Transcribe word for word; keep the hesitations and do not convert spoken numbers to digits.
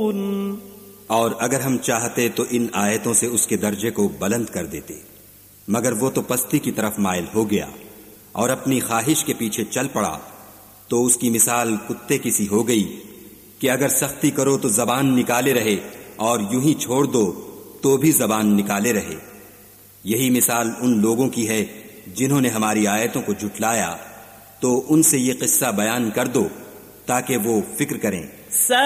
और अगर हम चाहते तो इन आयतों से उसके दर्जे को बुलंद कर देते, मगर वो तो पस्ती की तरफ माइल हो गया और अपनी ख्वाहिश के पीछे चल पड़ा। तो उसकी मिसाल कुत्ते की सी हो गई कि अगर सख्ती करो तो जबान निकाले रहे और यूं ही छोड़ दो तो भी जबान निकाले रहे। यही मिसाल उन लोगों की है जिन्होंने हमारी आयतों को जुटलाया। तो उनसे ये किस्सा बयान कर दो ताकि वो फिक्र करें।